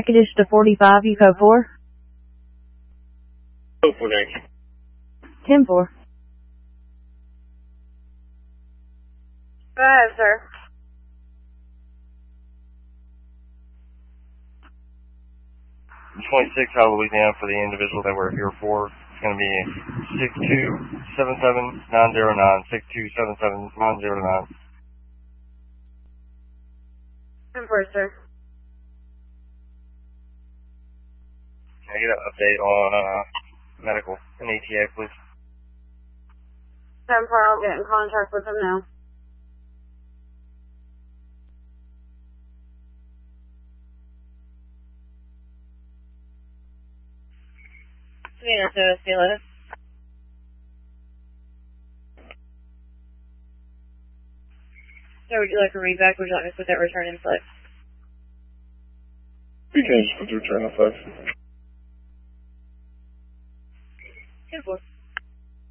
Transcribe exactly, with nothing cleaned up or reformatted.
Package to forty-five, you code four. Code four, thank you. ten four. Go ahead, sir. twenty-six out of Louisiana for the individual that we're here for. It's going to be six two seven seven nine zero nine, six two seven seven nine zero nine. ten four, sir. Can I get an update on uh, medical and E T A, please? ten four, I'll get in contact with them now. Savannah, so C eleven. So would you like a read back? Would you like me to put that return in flex? You can just put the return in flex. ten four.